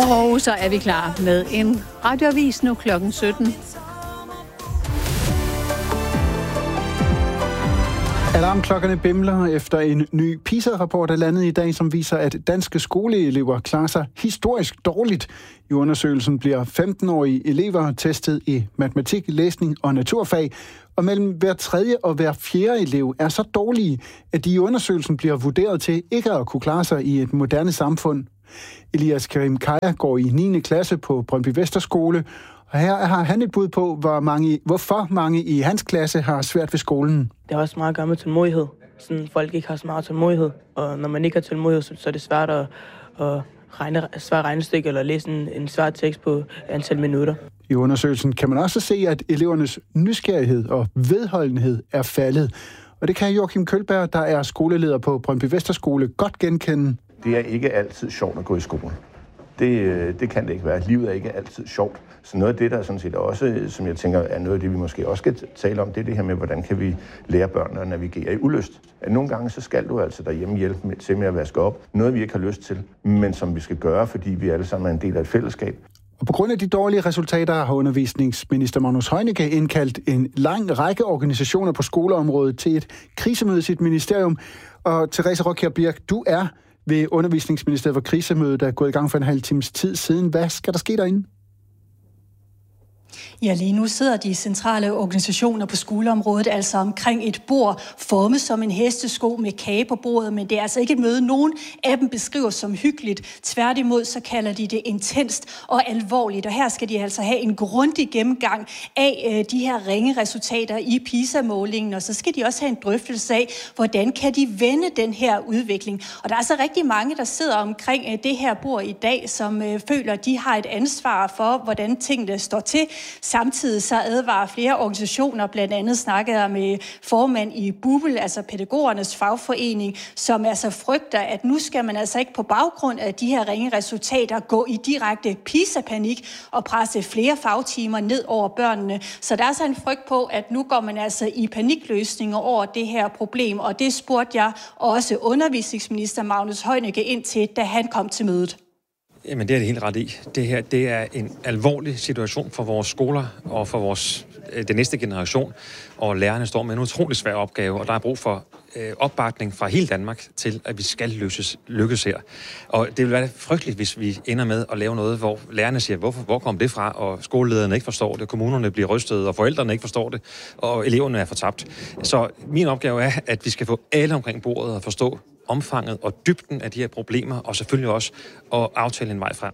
Og så er vi klar med en radioavis nu klokken 17. Alarmklokkerne bimler efter en ny PISA-rapport er landet i dag, som viser, at danske skoleelever klarer sig historisk dårligt. I undersøgelsen bliver 15-årige elever testet i matematik, læsning og naturfag, og mellem hver tredje og hver fjerde elev er så dårlige, at de i undersøgelsen bliver vurderet til ikke at kunne klare sig i et moderne samfund. Elias Karim Kaya går i 9. klasse på Brøndby Vesterskole, og her har han et bud på, hvorfor mange i hans klasse har svært ved skolen. Det har også meget at gøre med tålmodighed. Sådan, folk ikke har så meget tålmodighed, og når man ikke har tålmodighed, så er det svært at regne svært regnestykke eller læse en svær tekst på antal minutter. I undersøgelsen kan man også se, at elevernes nysgerrighed og vedholdenhed er faldet. Og det kan Joachim Kølberg, der er skoleleder på Brøndby Vesterskole, godt genkende. Det er ikke altid sjovt at gå i skole. Det kan det ikke være. Livet er ikke altid sjovt. Så noget af det, der sådan set også, som jeg tænker, er noget af det, vi måske også skal tale om, det er det her med, hvordan kan vi lære børnene at navigere i ulyst. At nogle gange, så skal du altså derhjemme hjælpe til med at vaske op. Noget, vi ikke har lyst til, men som vi skal gøre, fordi vi alle sammen er en del af et fællesskab. Og på grund af de dårlige resultater har undervisningsminister Magnus Heunicke indkaldt en lang række organisationer på skoleområdet til et krisemøde i sit ministerium. Og Therese Rockjær Birk, du er ved undervisningsministeriet, hvor krisemødet er gået i gang for en halv times tid siden. Hvad skal der ske derinde? Ja, lige nu sidder de centrale organisationer på skoleområdet altså omkring et bord, formet som en hestesko med kage på bordet, men det er altså ikke et møde, nogen af dem beskriver som hyggeligt. Tværtimod så kalder de det intenst og alvorligt, og her skal de altså have en grundig gennemgang af de her ringe resultater i PISA-målingen, og så skal de også have en drøftelse af, hvordan kan de vende den her udvikling. Og der er altså rigtig mange, der sidder omkring det her bord i dag, som føler, at de har et ansvar for, hvordan tingene står til. Samtidig så advarer flere organisationer, blandt andet snakkede jeg med formand i BUPL, altså pædagogernes fagforening, som altså frygter, at nu skal man altså ikke på baggrund af de her ringe resultater gå i direkte PISA-panik og presse flere fagtimer ned over børnene. Så der er så en frygt på, at nu går man altså i panikløsninger over det her problem, og det spurgte jeg også undervisningsminister Magnus Heunicke ind til, da han kom til mødet. Jamen det er det helt ret i. Det her, det er en alvorlig situation for vores skoler og for den næste generation. Og lærerne står med en utrolig svær opgave, og der er brug for opbakning fra hele Danmark til, at vi skal lykkes her. Og det vil være frygteligt, hvis vi ender med at lave noget, hvor lærerne siger, hvor kom det fra, og skolelederne ikke forstår det, kommunerne bliver rystet, og forældrene ikke forstår det, og eleverne er fortabt. Så min opgave er, at vi skal få alle omkring bordet og forstå omfanget og dybden af de her problemer, og selvfølgelig også at aftale en vej frem.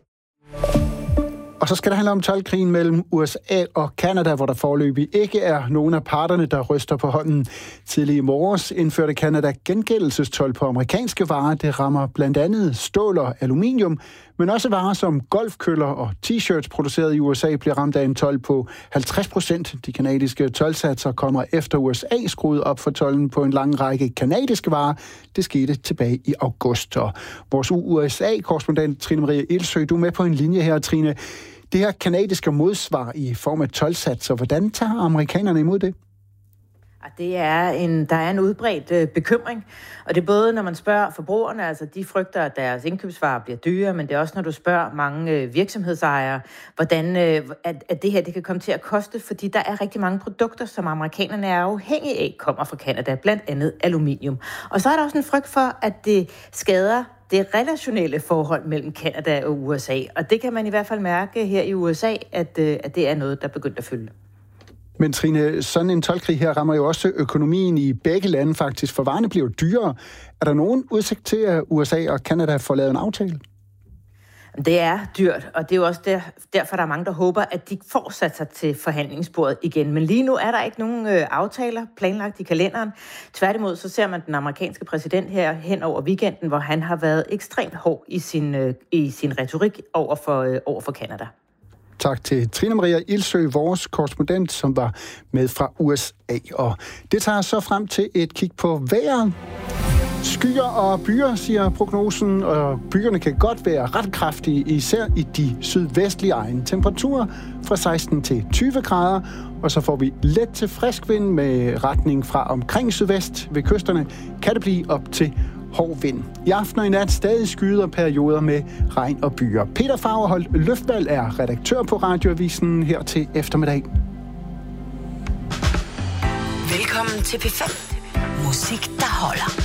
Og så skal det handle om toldkrigen mellem USA og Canada, hvor der foreløbig ikke er nogen af parterne, der ryster på hånden. Tidlig i morges indførte Canada gengældelsestold på amerikanske varer. Det rammer blandt andet stål og aluminium, men også varer som golfkøller og t-shirts produceret i USA bliver ramt af en told på 50%. De canadiske toldsatser kommer efter USA skruede op for tolden på en lang række canadiske varer. Det skete tilbage i august. Og vores USA-korrespondent Trine Maria Ilsø, du er med på en linje her, Trine. Det her canadiske modsvar i form af toldsatser, hvordan tager amerikanerne imod det? Der er en udbredt bekymring, og det er både, når man spørger forbrugerne, altså de frygter, at deres indkøbsvarer bliver dyre, men det er også, når du spørger mange virksomhedsejere, hvordan at det her det kan komme til at koste, fordi der er rigtig mange produkter, som amerikanerne er afhængige af, kommer fra Canada, blandt andet aluminium. Og så er der også en frygt for, at det skader det relationelle forhold mellem Canada og USA, og det kan man i hvert fald mærke her i USA, at det er noget, der er begyndt at fylde. Men Trine, sådan en toldkrig her rammer jo også økonomien i begge lande faktisk, for varerne bliver dyrere. Er der nogen udsigt til, at USA og Canada får lavet en aftale? Det er dyrt, og det er jo også derfor, der er mange, der håber, at de får sat sig til forhandlingsbordet igen. Men lige nu er der ikke nogen aftaler planlagt i kalenderen. Tværtimod så ser man den amerikanske præsident her hen over weekenden, hvor han har været ekstremt hård i sin retorik over for Canada. Tak til Trine Maria Ilsø, vores korrespondent, som var med fra USA. Og det tager så frem til et kig på vejret. Skyer og byer, siger prognosen, og byerne kan godt være ret kraftige, især i de sydvestlige egne. Temperaturer fra 16 til 20 grader, og så får vi let til frisk vind med retning fra omkring sydvest ved kysterne. Kan det blive op til hård vind. I aften og i nat stadig skyder perioder med regn og byer. Peter Fagerholt Løftdal er redaktør på Radioavisen her til eftermiddag. Velkommen til P5. Musik, der holder.